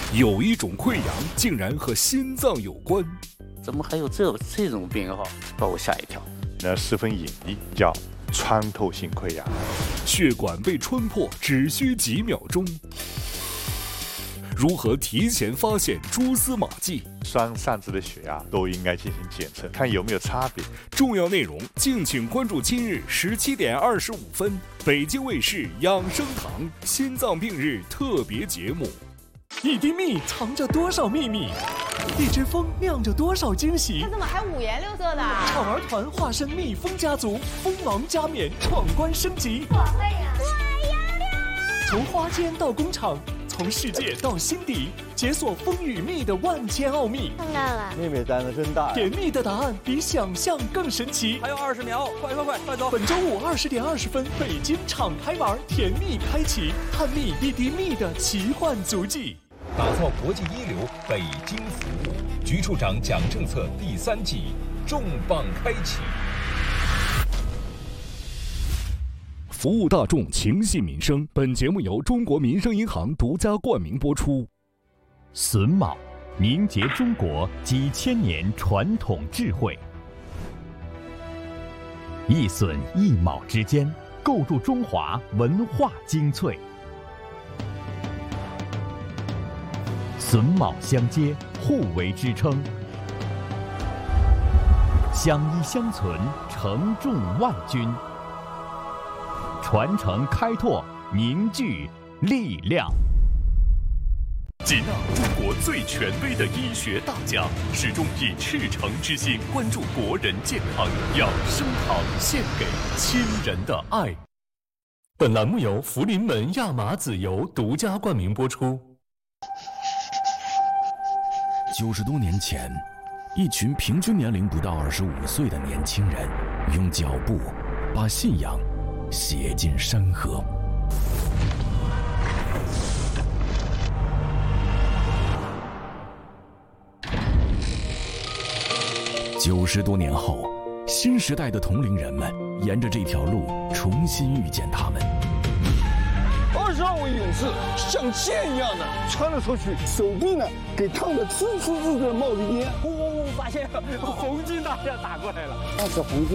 有一种溃疡竟然和心脏有关， 怎么还有这种病号？把我吓一跳。 那十分隐秘，叫穿透性溃疡。 血管被穿破只需几秒钟。如何提前发现蛛丝马迹？ 双散子的血压都应该进行检测，看有没有差别。 重要内容敬请关注今日17点25分，北京卫视养生堂心脏病日特别节目。 一滴蜜藏着多少秘密？一只蜂酿着多少惊喜？ 它怎么还五颜六色的？ 唱儿团化身蜜蜂家族，蜂王加冕，闯关升级。 我会呀！我要亮！ 从花间到工厂，从世界到心底，解锁蜂与蜜的万千奥秘。 看到了， 妹妹胆子真大。 甜蜜的答案比想象更神奇。 还有20秒，快走！ 本周五20点20分，北京敞开玩，甜蜜开启，探秘一滴蜜的奇幻足迹。 打造国际一流北京服务，局处长讲政策第3季重磅开启。 服务大众，情系民生。本节目由中国民生银行独家冠名播出。 榫卯，凝结中国几千年传统智慧。一榫一卯之间，构筑中华文化精粹。榫卯相接，互为支撑，相依相存，承重万钧。传承开拓，凝聚力量。 吉纳，中国最权威的医学大家，始终以赤诚之心关注国人健康。养生堂献给亲人的爱。本栏目由福临门亚麻籽油独家冠名播出。 90多年前，一群平均年龄不到25岁的年轻人，用脚步把信仰写进山河。90多年后，新时代的同龄人们沿着这条路重新遇见他们。 22位勇士像箭一样的穿了出去，手臂呢给烫得呲呲呲的冒着烟。 发现红军大将打过来了， 那是红军。